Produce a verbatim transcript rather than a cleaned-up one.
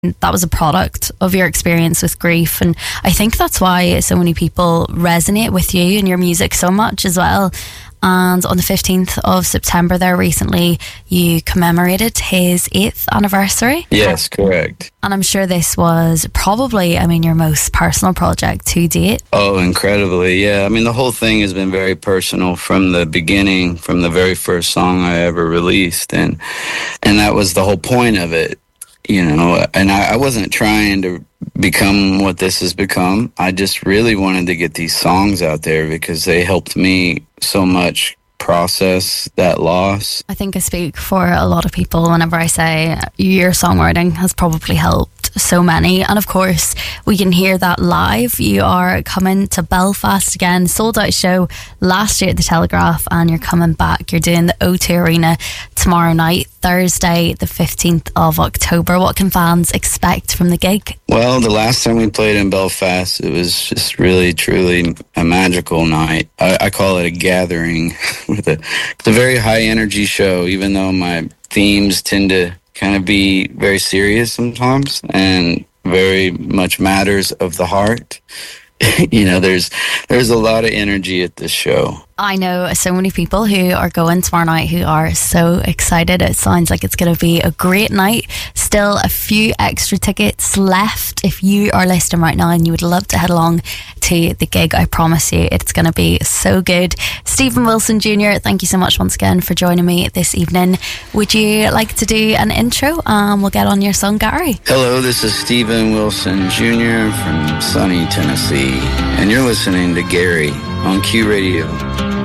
that was a product of your experience with grief, and I think that's why so many people resonate with you and your music so much as well. And on the fifteenth of September there recently, you commemorated his eighth anniversary. Yes, correct. And I'm sure this was probably, I mean, your most personal project to date. Oh, incredibly, yeah. I mean, the whole thing has been very personal from the beginning, from the very first song I ever released. And, and that was the whole point of it. You know, and I, I wasn't trying to become what this has become. I just really wanted to get these songs out there because they helped me so much process that loss. I think I speak for a lot of people whenever I say your songwriting has probably helped so many. And of course, we can hear that live. You are coming to Belfast again, sold out show last year at the Telegraph, and you're coming back. You're doing the O two Arena tomorrow night, Thursday the fifteenth of October. What can fans expect from the gig? Well, the last time we played in Belfast, it was just really, truly a magical night. I, I call it a gathering. with a, it's a very high energy show, even though my themes tend to kind of be very serious sometimes and very much matters of the heart. You know, there's there's a lot of energy at this show. I know so many people who are going tomorrow night who are so excited. It sounds like it's going to be a great night. Still a few extra tickets left. If you are listening right now and you would love to head along to the gig, I promise you it's going to be so good. Stephen Wilson Junior, thank you so much once again for joining me this evening. Would you like to do an intro? Um, we'll get on your song, Gary. Hello, this is Stephen Wilson Junior from sunny Tennessee, and you're listening to Gary on Q Radio.